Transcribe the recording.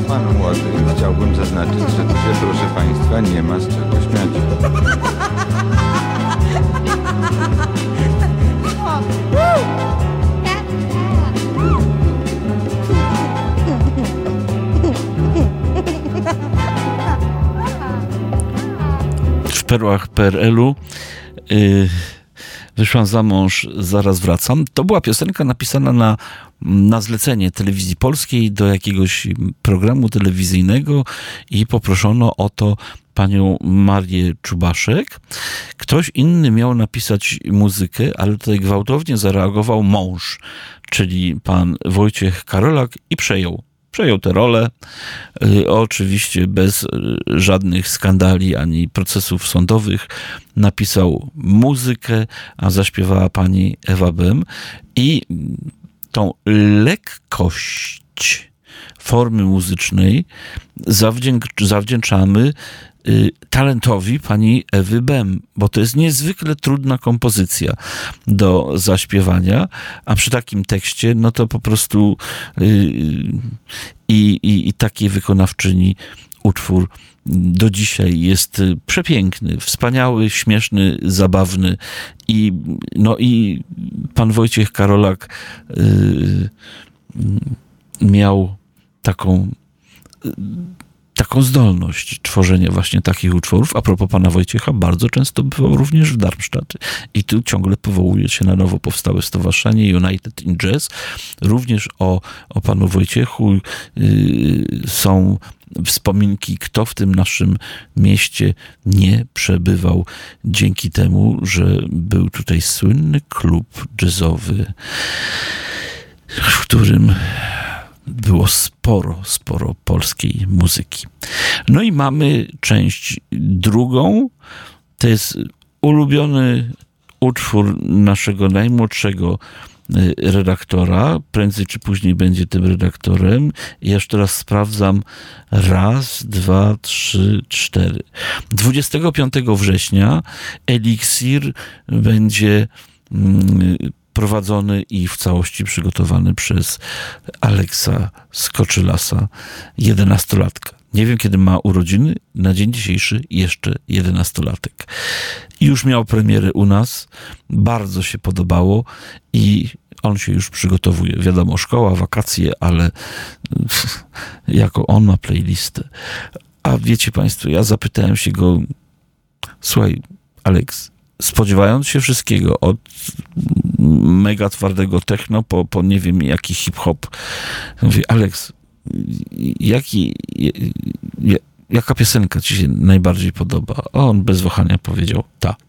Pan młody, chciałbym zaznaczyć, że tu się, proszę państwa, nie ma z czego śmiać. W perłach PRL-u wyszłam za mąż, zaraz wracam. To była piosenka napisana na zlecenie Telewizji Polskiej do jakiegoś programu telewizyjnego i poproszono o to panią Marię Czubaszek. Ktoś inny miał napisać muzykę, ale tutaj gwałtownie zareagował mąż, czyli pan Wojciech Karolak i przejął tę rolę, oczywiście bez żadnych skandali ani procesów sądowych. Napisał muzykę, a zaśpiewała pani Ewa Bem i tą lekkość formy muzycznej zawdzięczamy talentowi pani Ewy Bem, bo to jest niezwykle trudna kompozycja do zaśpiewania, a przy takim tekście, no to po prostu i takiej wykonawczyni utwór do dzisiaj jest przepiękny, wspaniały, śmieszny, zabawny i pan Wojciech Karolak miał taką zdolność tworzenia właśnie takich utworów. A propos pana Wojciecha, bardzo często bywał również w Darmstadt i tu ciągle powołuje się na nowo powstałe stowarzyszenie United in Jazz. Również o panu Wojciechu są wspominki, kto w tym naszym mieście nie przebywał dzięki temu, że był tutaj słynny klub jazzowy, w którym było sporo polskiej muzyki. No i mamy część drugą. To jest ulubiony utwór naszego najmłodszego redaktora. Prędzej czy później będzie tym redaktorem. Ja już teraz sprawdzam. 1, 2, 3, 4. 25 września Eliksir będzie prowadzony i w całości przygotowany przez Aleksa Skoczylasa, 11-latka. Nie wiem, kiedy ma urodziny, na dzień dzisiejszy jeszcze 11-latek. I już miał premierę u nas, bardzo się podobało i on się już przygotowuje. Wiadomo, szkoła, wakacje, ale jako on ma playlistę. A wiecie państwo, ja zapytałem się go, słuchaj, Aleks, spodziewając się wszystkiego, od mega twardego techno po nie wiem jaki hip-hop. Mówię, Aleks, jaka piosenka ci się najbardziej podoba? A on bez wahania powiedział, ta.